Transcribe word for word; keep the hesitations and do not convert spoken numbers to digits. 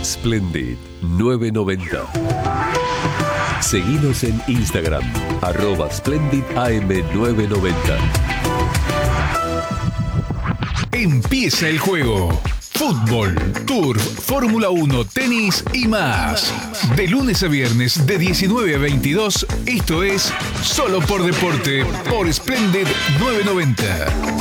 Splendid novecientos noventa. Seguinos en Instagram, arroba Splendid A M novecientos noventa. Empieza el juego. Fútbol, Turf, Fórmula uno, tenis y más. De lunes a viernes de diecinueve a veintidós, esto es Solo por Deporte por Splendid novecientos noventa.